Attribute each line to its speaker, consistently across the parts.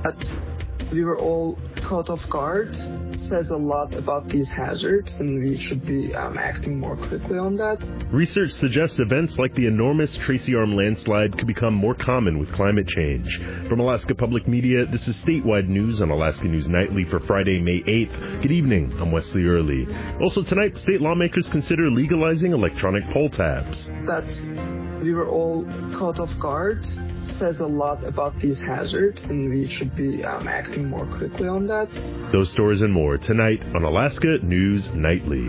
Speaker 1: That we were all caught off guard says a lot about these hazards, and we should be acting more quickly on that.
Speaker 2: Research suggests events like the enormous Tracy Arm landslide could become more common with climate change. From Alaska Public Media, this is statewide news on Alaska News Nightly for Friday, May 8th. Good evening, I'm Wesley Early. Also tonight, state lawmakers consider legalizing electronic poll tabs.
Speaker 1: That we were all caught off guard says a lot about these hazards, and we should be acting more quickly on that.
Speaker 2: Those stories and more tonight on Alaska News Nightly.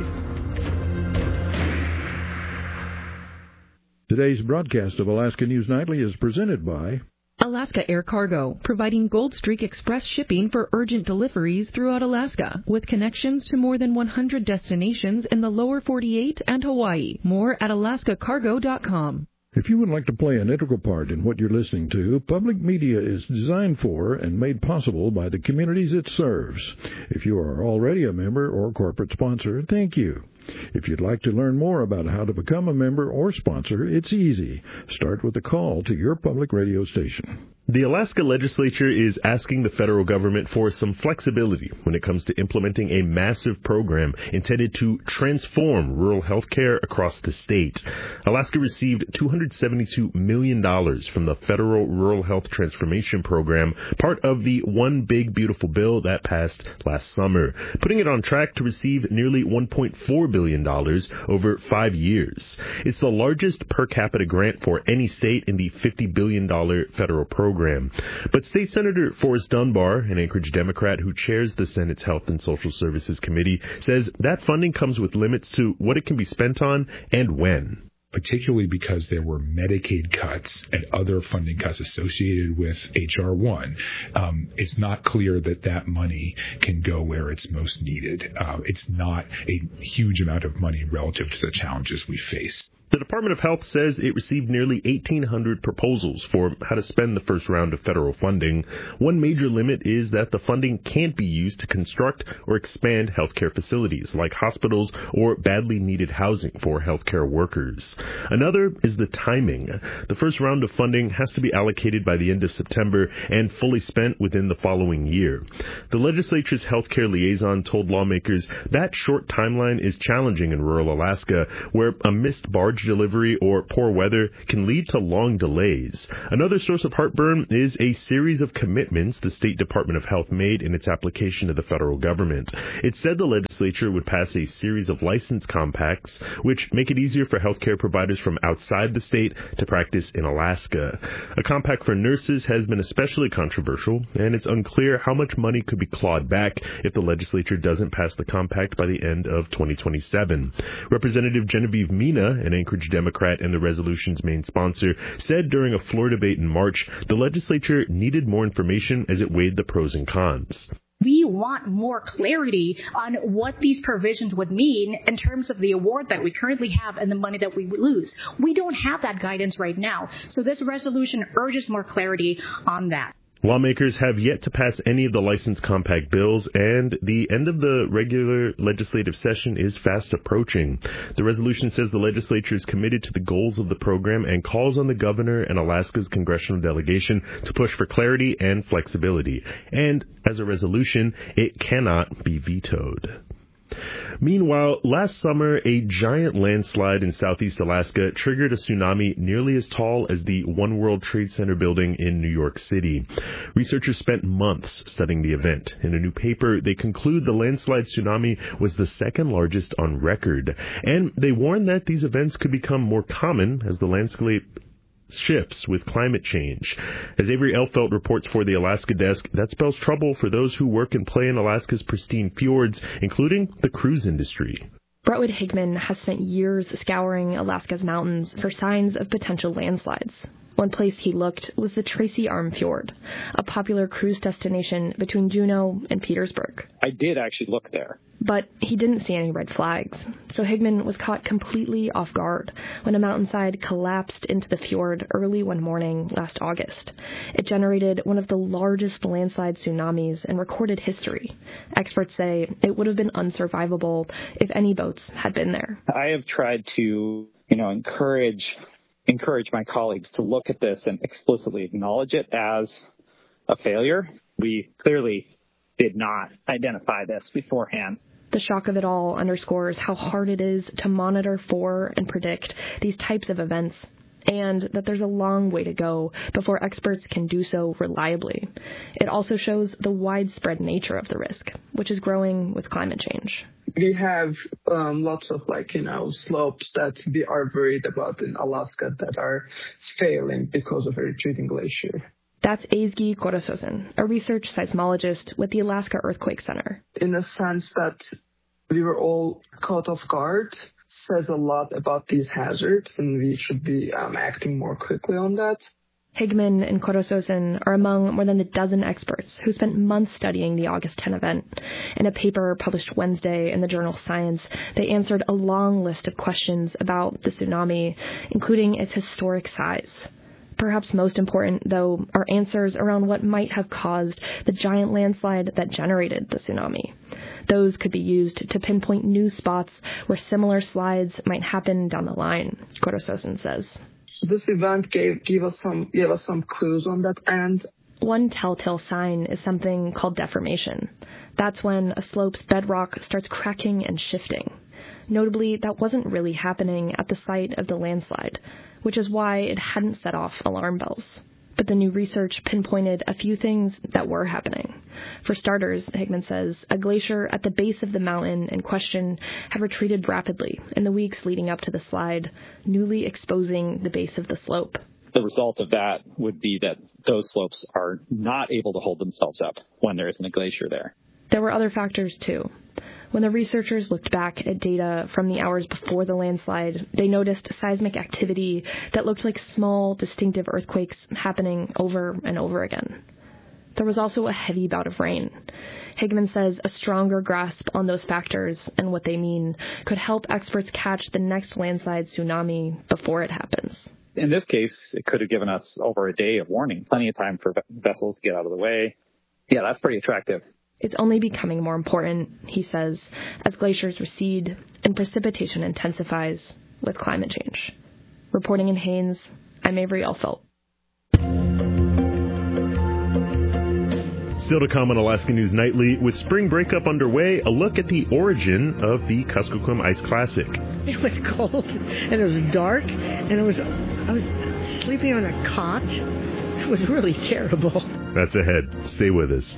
Speaker 3: Today's broadcast of Alaska News Nightly is presented by
Speaker 4: Alaska Air Cargo, providing Gold Streak Express shipping for urgent deliveries throughout Alaska, with connections to more than 100 destinations in the lower 48 and Hawaii. More at alaskacargo.com.
Speaker 3: If you would like to play an integral part in what you're listening to, public media is designed for and made possible by the communities it serves. If you are already a member or corporate sponsor, thank you. If you'd like to learn more about how to become a member or sponsor, it's easy. Start with a call to your public radio station.
Speaker 2: The Alaska legislature is asking the federal government for some flexibility when it comes to implementing a massive program intended to transform rural health care across the state. Alaska received $272 million from the Federal Rural Health Transformation Program, part of the One Big Beautiful Bill that passed last summer, putting it on track to receive nearly $1.4 billion over 5 years. It's the largest per capita grant for any state in the $50 billion federal program. But State Senator Forrest Dunbar, an Anchorage Democrat who chairs the Senate's Health and Social Services Committee, says that funding comes with limits to what it can be spent on and when.
Speaker 5: Particularly because there were Medicaid cuts and other funding cuts associated with H.R. 1. It's not clear that that money can go where it's most needed. It's not a huge amount of money relative to the challenges we face.
Speaker 2: The Department of Health says it received nearly 1,800 proposals for how to spend the first round of federal funding. One major limit is that the funding can't be used to construct or expand healthcare facilities like hospitals or badly needed housing for healthcare workers. Another is the timing. The first round of funding has to be allocated by the end of September and fully spent within the following year. The legislature's healthcare liaison told lawmakers that short timeline is challenging in rural Alaska, where a missed barge delivery or poor weather can lead to long delays. Another source of heartburn is a series of commitments the State Department of Health made in its application to the federal government. It said the legislature would pass a series of license compacts, which make it easier for healthcare providers from outside the state to practice in Alaska. A compact for nurses has been especially controversial, and it's unclear how much money could be clawed back if the legislature doesn't pass the compact by the end of 2027. Representative Genevieve Mina, an Anchorage Democrat and the resolution's main sponsor, said during a floor debate in March the legislature needed more information as it weighed the pros and cons.
Speaker 6: We want more clarity on what these provisions would mean in terms of the award that we currently have and the money that we lose. We don't have that guidance right now, so this resolution urges more clarity on that.
Speaker 2: Lawmakers have yet to pass any of the license compact bills, and the end of the regular legislative session is fast approaching. The resolution says the legislature is committed to the goals of the program and calls on the governor and Alaska's congressional delegation to push for clarity and flexibility. And as a resolution, it cannot be vetoed. Meanwhile, last summer, a giant landslide in southeast Alaska triggered a tsunami nearly as tall as the One World Trade Center building in New York City. Researchers spent months studying the event. In a new paper, they conclude the landslide tsunami was the second largest on record. And they warn that these events could become more common as the landscape shifts with climate change. As Avery Elfelt reports for the Alaska Desk, that spells trouble for those who work and play in Alaska's pristine fjords, including the cruise industry.
Speaker 7: Brentwood Higman has spent years scouring Alaska's mountains for signs of potential landslides. One place he looked was the Tracy Arm Fjord, a popular cruise destination between Juneau and Petersburg.
Speaker 8: I did actually look there.
Speaker 7: But he didn't see any red flags, so Higman was caught completely off guard when a mountainside collapsed into the fjord early one morning last August. It generated one of the largest landslide tsunamis in recorded history. Experts say it would have been unsurvivable if any boats had been there.
Speaker 8: I have tried to, encourage my colleagues to look at this and explicitly acknowledge it as a failure. We clearly did not identify this beforehand.
Speaker 7: The shock of it all underscores how hard it is to monitor for and predict these types of events, and that there's a long way to go before experts can do so reliably. It also shows the widespread nature of the risk, which is growing with climate change.
Speaker 1: We have lots of slopes that we are worried about in Alaska that are failing because of a retreating glacier.
Speaker 7: That's Ezgi Korososen, a research seismologist with the Alaska Earthquake Center.
Speaker 1: In a sense that we were all caught off guard says a lot about these hazards, and we should be acting more quickly on that.
Speaker 7: Higman and Korososen are among more than a dozen experts who spent months studying the August 10 event. In a paper published Wednesday in the journal Science, they answered a long list of questions about the tsunami, including its historic size. Perhaps most important, though, are answers around what might have caused the giant landslide that generated the tsunami. Those could be used to pinpoint new spots where similar slides might happen down the line, Korososen says.
Speaker 1: This event gave us some clues on that end.
Speaker 7: One telltale sign is something called deformation. That's when a slope's bedrock starts cracking and shifting. Notably, that wasn't really happening at the site of the landslide, which is why it hadn't set off alarm bells. But the new research pinpointed a few things that were happening. For starters, Higman says, a glacier at the base of the mountain in question had retreated rapidly in the weeks leading up to the slide, newly exposing the base of the slope.
Speaker 8: The result of that would be that those slopes are not able to hold themselves up when there isn't a glacier there.
Speaker 7: There were other factors, too. When the researchers looked back at data from the hours before the landslide, they noticed seismic activity that looked like small, distinctive earthquakes happening over and over again. There was also a heavy bout of rain. Higman says a stronger grasp on those factors and what they mean could help experts catch the next landslide tsunami before it happens.
Speaker 8: In this case, it could have given us over a day of warning, plenty of time for vessels to get out of the way. Yeah, that's pretty attractive.
Speaker 7: It's only becoming more important, he says, as glaciers recede and precipitation intensifies with climate change. Reporting in Haines, I'm Avery Elfelt.
Speaker 2: Still to come on Alaska News Nightly, with spring breakup underway, a look at the origin of the Kuskokwim Ice Classic.
Speaker 9: It was cold, and it was dark, and I was sleeping on a cot. It was really terrible.
Speaker 2: That's ahead. Stay with us.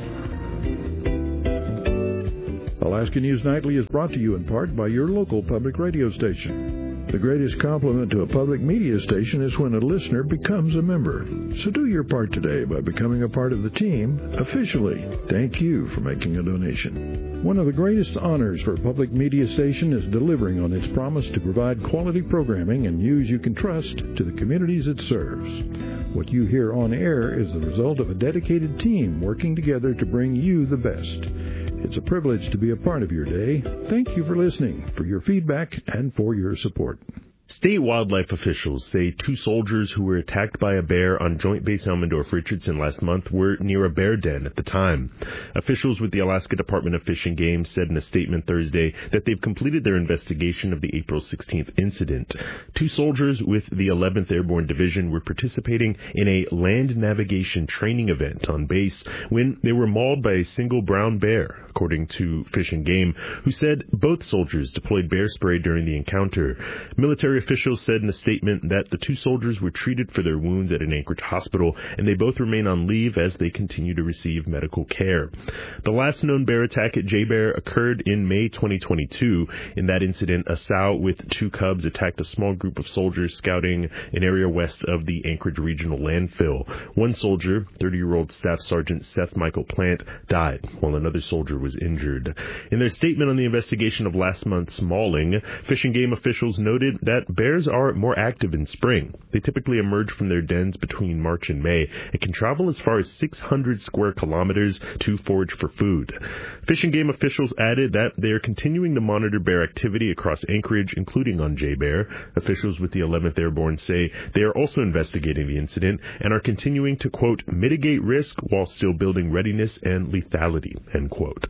Speaker 3: Alaska News Nightly is brought to you in part by your local public radio station. The greatest compliment to a public media station is when a listener becomes a member. So do your part today by becoming a part of the team officially. Thank you for making a donation. One of the greatest honors for a public media station is delivering on its promise to provide quality programming and news you can trust to the communities it serves. What you hear on air is the result of a dedicated team working together to bring you the best. It's a privilege to be a part of your day. Thank you for listening, for your feedback, and for your support.
Speaker 2: State wildlife officials say 2 soldiers who were attacked by a bear on Joint Base Elmendorf-Richardson last month were near a bear den at the time. Officials with the Alaska Department of Fish and Game said in a statement Thursday that they've completed their investigation of the April 16th incident. 2 soldiers with the 11th Airborne Division were participating in a land navigation training event on base when they were mauled by a single brown bear, according to Fish and Game, who said both soldiers deployed bear spray during the encounter. Military officials said in a statement that the 2 soldiers were treated for their wounds at an Anchorage hospital, and they both remain on leave as they continue to receive medical care. The last known bear attack at J-Bear occurred in May 2022. In that incident, a sow with 2 cubs attacked a small group of soldiers scouting an area west of the Anchorage Regional Landfill. One soldier, 30-year-old Staff Sergeant Seth Michael Plant, died, while another soldier was injured. In their statement on the investigation of last month's mauling, Fish and Game officials noted that bears are more active in spring. They typically emerge from their dens between March and May and can travel as far as 600 square kilometers to forage for food. Fish and Game officials added that they are continuing to monitor bear activity across Anchorage, including on J-Bear. Officials with the 11th Airborne say they are also investigating the incident and are continuing to, quote, mitigate risk while still building readiness and lethality, end quote.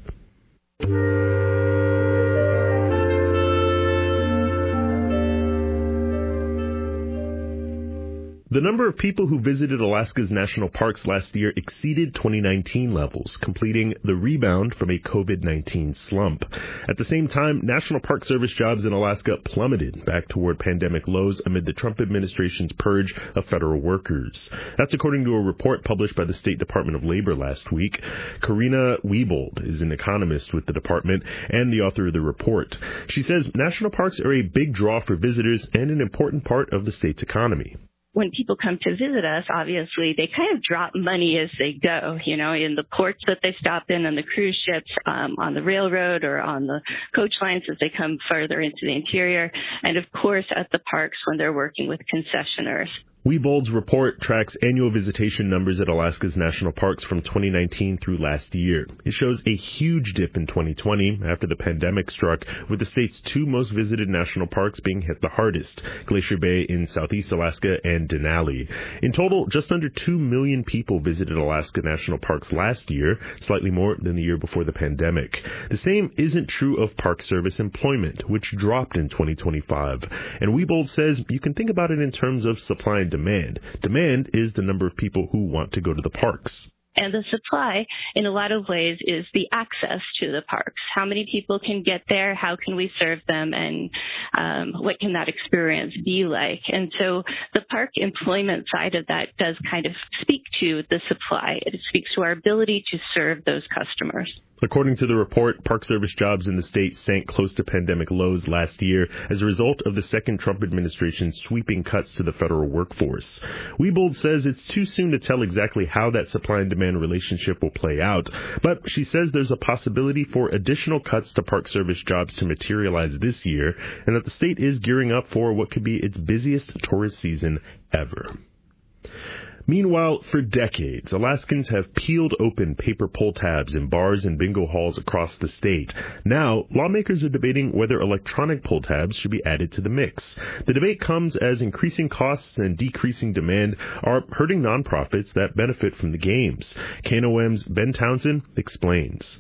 Speaker 2: The number of people who visited Alaska's national parks last year exceeded 2019 levels, completing the rebound from a COVID-19 slump. At the same time, National Park Service jobs in Alaska plummeted back toward pandemic lows amid the Trump administration's purge of federal workers. That's according to a report published by the State Department of Labor last week. Karina Wiebold is an economist with the department and the author of the report. She says national parks are a big draw for visitors and an important part of the state's economy.
Speaker 10: When people come to visit us, obviously, they kind of drop money as they go, in the ports that they stop in, on the cruise ships, on the railroad, or on the coach lines as they come further into the interior, and, of course, at the parks when they're working with concessionaires.
Speaker 2: Wiebold's report tracks annual visitation numbers at Alaska's national parks from 2019 through last year. It shows a huge dip in 2020 after the pandemic struck, with the state's two most visited national parks being hit the hardest, Glacier Bay in southeast Alaska and Denali. In total, just under 2 million people visited Alaska national parks last year, slightly more than the year before the pandemic. The same isn't true of Park Service employment, which dropped in 2025. And Wiebold says you can think about it in terms of supply and demand. Demand is the number of people who want to go to the parks.
Speaker 10: And the supply, in a lot of ways, is the access to the parks. How many people can get there? How can we serve them? And what can that experience be like? And so the park employment side of that does kind of speak to the supply. It speaks to our ability to serve those customers.
Speaker 2: According to the report, Park Service jobs in the state sank close to pandemic lows last year as a result of the second Trump administration's sweeping cuts to the federal workforce. Wiebold says it's too soon to tell exactly how that supply and demand relationship will play out, but she says there's a possibility for additional cuts to Park Service jobs to materialize this year, and that the state is gearing up for what could be its busiest tourist season ever. Meanwhile, for decades, Alaskans have peeled open paper pull tabs in bars and bingo halls across the state. Now, lawmakers are debating whether electronic pull tabs should be added to the mix. The debate comes as increasing costs and decreasing demand are hurting nonprofits that benefit from the games. KNOM's Ben Townsend explains.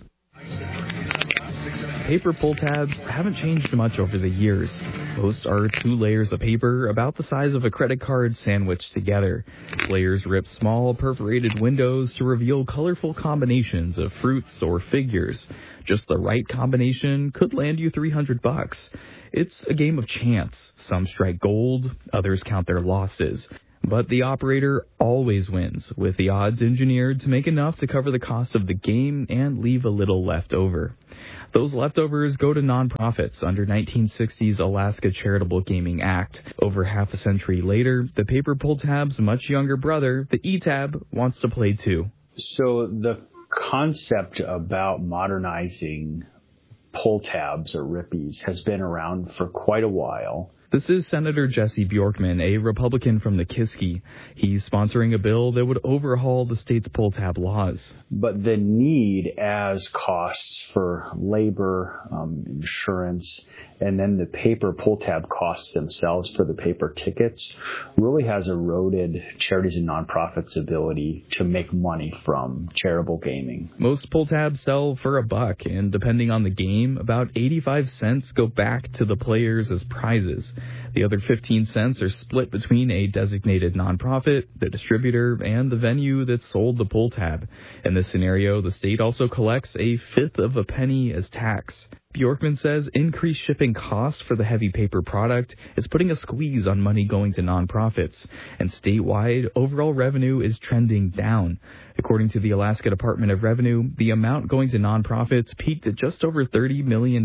Speaker 11: Paper pull tabs haven't changed much over the years. Most are 2 layers of paper about the size of a credit card sandwiched together. Layers rip small perforated windows to reveal colorful combinations of fruits or figures. Just the right combination could land you $300. It's a game of chance. Some strike gold, others count their losses. But the operator always wins, with the odds engineered to make enough to cover the cost of the game and leave a little left over. Those leftovers go to nonprofits under 1960's Alaska Charitable Gaming Act. Over half a century later, the paper pull tab's much younger brother, the E-tab, wants to play too.
Speaker 12: So the concept about modernizing pull tabs or rippies has been around for quite a while.
Speaker 11: This is Senator Jesse Bjorkman, a Republican from the Kiski. He's sponsoring a bill that would overhaul the state's pull tab laws.
Speaker 12: But the need, as costs for labor, insurance, and then the paper pull tab costs themselves for the paper tickets really has eroded charities and nonprofits' ability to make money from charitable gaming.
Speaker 11: Most pull tabs sell for $1, and depending on the game, about 85 cents go back to the players as prizes. The other 15 cents are split between a designated nonprofit, the distributor, and the venue that sold the pull tab. In this scenario, the state also collects a fifth of a penny as tax. Bjorkman says increased shipping costs for the heavy paper product is putting a squeeze on money going to nonprofits, and statewide overall revenue is trending down. According to the Alaska Department of Revenue, the amount going to nonprofits peaked at just over $30 million in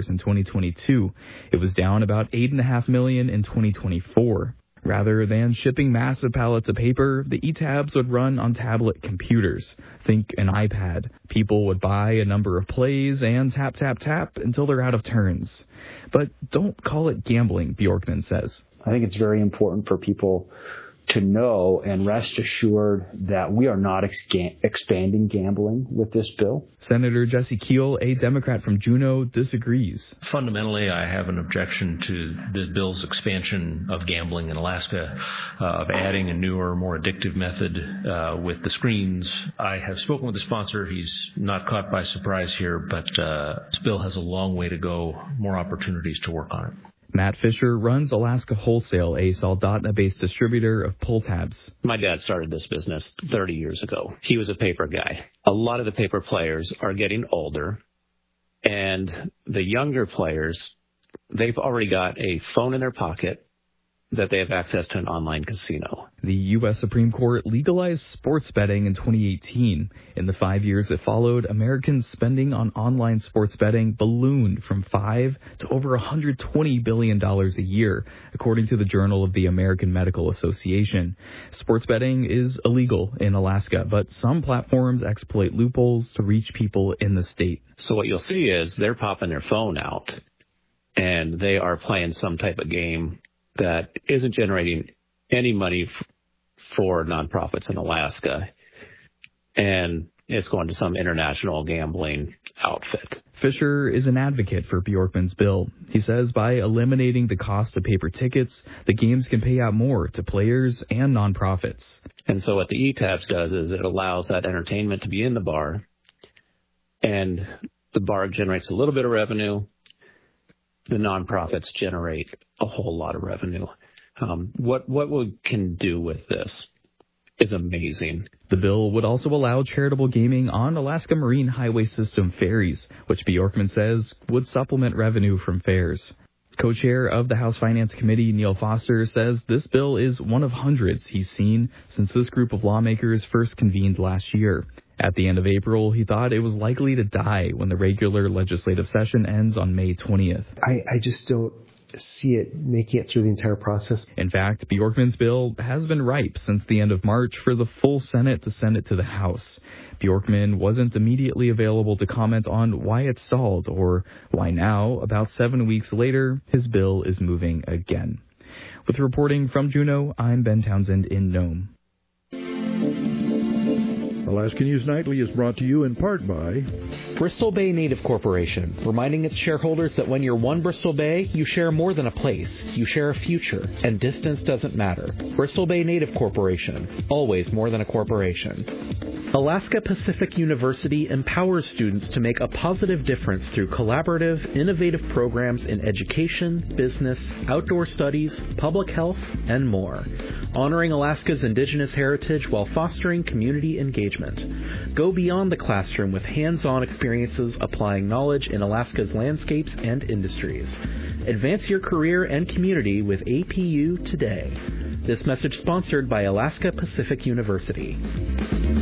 Speaker 11: 2022. It was down about $8.5 million in 2024. Rather than shipping massive pallets of paper, the E-tabs would run on tablet computers. Think an iPad. People would buy a number of plays and tap, tap, tap until they're out of turns. But don't call it gambling, Bjorkman says.
Speaker 12: I think it's very important for people to know and rest assured that we are not expanding gambling with this bill.
Speaker 11: Senator Jesse Keel, a Democrat from Juneau, disagrees.
Speaker 13: Fundamentally, I have an objection to the bill's expansion of gambling in Alaska, of adding a newer, more addictive method with the screens. I have spoken with the sponsor. He's not caught by surprise here, but this bill has a long way to go, more opportunities to work on it.
Speaker 11: Matt Fisher runs Alaska Wholesale, a Soldotna-based distributor of pull tabs.
Speaker 14: My dad started this business 30 years ago. He was a paper guy. A lot of the paper players are getting older, and the younger players, they've already got a phone in their pocket that they have access to an online casino.
Speaker 11: The U.S. Supreme Court legalized sports betting in 2018. In the 5 years that followed, Americans' spending on online sports betting ballooned from $5 to over $120 billion a year, according to the Journal of the American Medical Association. Sports betting is illegal in Alaska, but some platforms exploit loopholes to reach people in the state.
Speaker 14: So what you'll see is they're popping their phone out, and they are playing some type of game that isn't generating any money for nonprofits in Alaska, and it's going to some international gambling outfit.
Speaker 11: Fisher is an advocate for Bjorkman's bill. He says by eliminating the cost of paper tickets, the games can pay out more to players and nonprofits.
Speaker 14: And so what the eTabs does is it allows that entertainment to be in the bar, and the bar generates a little bit of revenue. The nonprofits generate a whole lot of revenue. What we can do with this is amazing.
Speaker 11: The bill would also allow charitable gaming on Alaska Marine Highway System ferries, which Bjorkman says would supplement revenue from fares. Co-chair of the House Finance Committee, Neil Foster, says this bill is one of hundreds he's seen since this group of lawmakers first convened last year. At the end of April, he thought it was likely to die when the regular legislative session ends on May 20th.
Speaker 15: I just don't see it making it through the entire process.
Speaker 11: In fact, Bjorkman's bill has been ripe since the end of March for the full Senate to send it to the House. Bjorkman wasn't immediately available to comment on why it stalled or why now, about 7 weeks later, his bill is moving again. With reporting from Juneau, I'm Ben Townsend in Nome.
Speaker 3: Alaska News Nightly is brought to you in part by
Speaker 16: Bristol Bay Native Corporation, reminding its shareholders that when you're one Bristol Bay, you share more than a place, you share a future, and distance doesn't matter. Bristol Bay Native Corporation, always more than a corporation. Alaska Pacific University empowers students to make a positive difference through collaborative, innovative programs in education, business, outdoor studies, public health, and more, honoring Alaska's indigenous heritage while fostering community engagement. Go beyond the classroom with hands-on experiences applying knowledge in Alaska's landscapes and industries. Advance your career and community with APU today. This message sponsored by Alaska Pacific University.